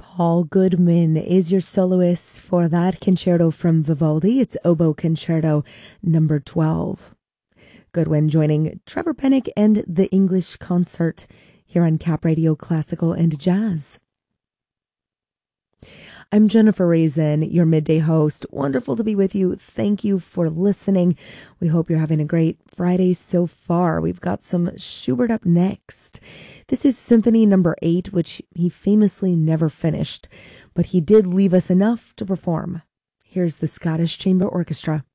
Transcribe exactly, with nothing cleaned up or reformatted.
Paul Goodman is your soloist for that concerto from Vivaldi. It's Oboe Concerto number twelve. Goodwin joining Trevor Pennick and the English Concert here on Cap Radio Classical and Jazz. I'm Jennifer Raisin, your midday host. Wonderful to be with you. Thank you for listening. We hope you're having a great Friday so far. We've got some Schubert up next. This is Symphony number eight, which he famously never finished, but he did leave us enough to perform. Here's the Scottish Chamber Orchestra.